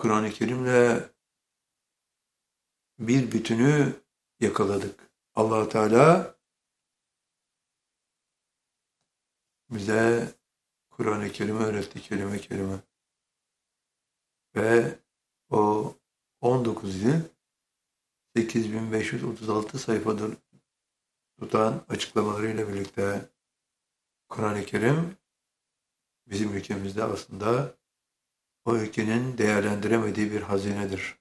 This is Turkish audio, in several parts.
Kur'an-ı Kerim'le bir bütünü yakaladık. Allah Teala bize Kur'an-ı Kerim'i öğretti kelime kelime. Ve o 19 yıl 8536 sayfadır tutan açıklamalarıyla birlikte Kur'an-ı Kerim bizim ülkemizde aslında o ülkenin değerlendiremediği bir hazinedir.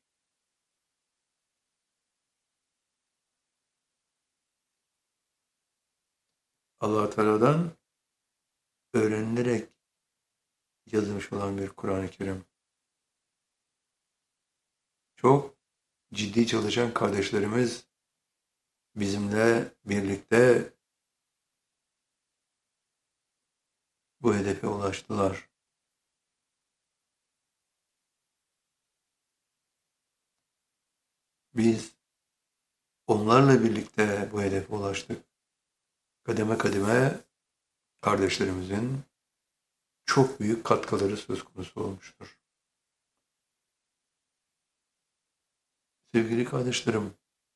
Allah Teala'dan öğrenilerek yazılmış olan bir Kur'an-ı Kerim. Çok ciddi çalışan kardeşlerimiz bizimle birlikte bu hedefe ulaştılar. Biz onlarla birlikte bu hedefe ulaştık. Kademe kademe kardeşlerimizin çok büyük katkıları söz konusu olmuştur. Sevgili kardeşlerim,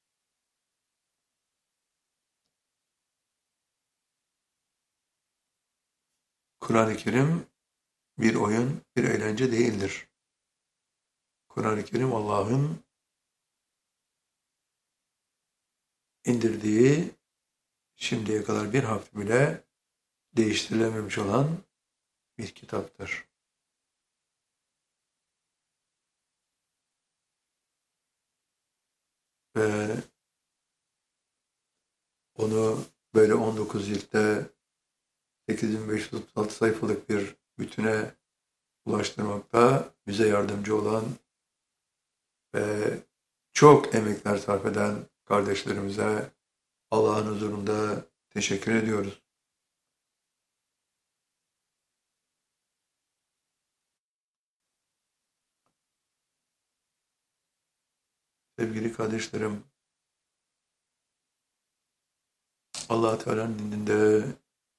Kur'an-ı Kerim bir oyun, bir eğlence değildir. Kur'an-ı Kerim Allah'ın indirdiği, şimdiye kadar bir harf bile değiştirilememiş olan bir kitaptır. Ve onu böyle 19 ciltte 8536 sayfalık bir bütüne ulaştırmakta bize yardımcı olan ve çok emekler sarf eden kardeşlerimize Allah'ın huzurunda teşekkür ediyoruz. Sevgili kardeşlerim, Allah Teala'nın indinde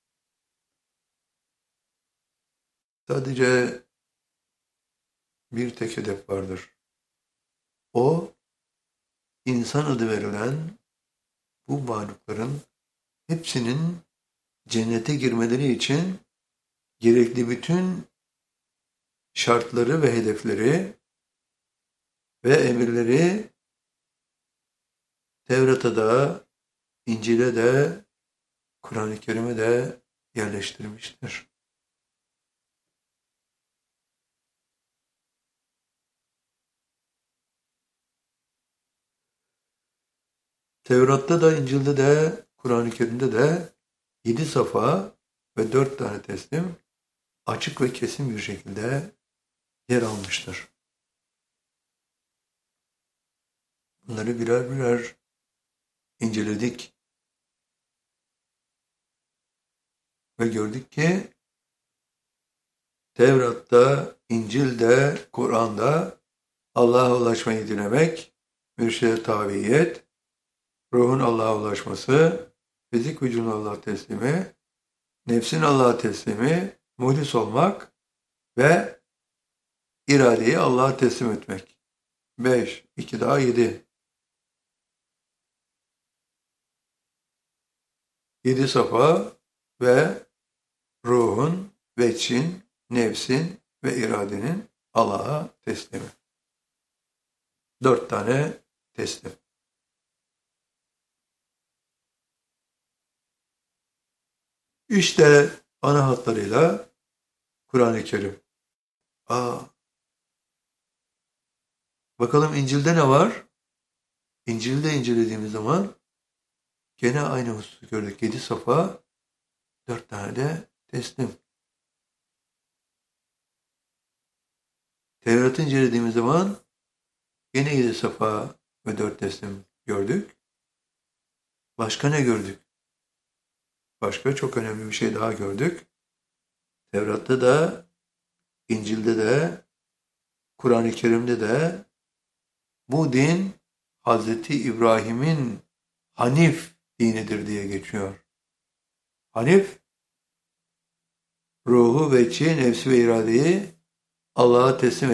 sadece bir tek hedef vardır. O, insan adı verilen bu varlıkların hepsinin cennete girmeleri için gerekli bütün şartları ve hedefleri ve emirleri Tevrat'a da, İncil'e de, Kur'an-ı Kerim'e de yerleştirmiştir. Tevrat'ta da, İncil'de de, Kur'an-ı Kerim'de de 7 safa ve 4 tane teslim açık ve kesin bir şekilde yer almıştır. Bunları birer birer inceledik ve gördük ki Tevrat'ta, İncil'de, Kur'an'da Allah'a ulaşmayı dilemek, mürşide tabiyet, ruhun Allah'a ulaşması, fizik vücudun Allah'a teslimi, nefsin Allah'a teslimi, muhlis olmak ve iradeyi Allah'a teslim etmek. 5, 2 daha 7. 7 safa ve ruhun, veçin, nefsin ve iradenin Allah'a teslimi. 4 tane teslim. İşte ana hatlarıyla Kur'an-ı Kerim. Bakalım İncil'de ne var? İncil'de incelediğimiz zaman gene aynı hususu gördük. 7 safa, 4 tane de teslim. Tevrat'ı incelediğimiz zaman gene 7 safa ve 4 teslim gördük. Başka ne gördük? Başka çok önemli bir şey daha gördük. Tevrat'ta da, İncil'de de, Kur'an-ı Kerim'de de bu din Hazreti İbrahim'in Hanif dinidir diye geçiyor. Hanif, ruhu, veçi, nefsi ve iradeyi Allah'a teslim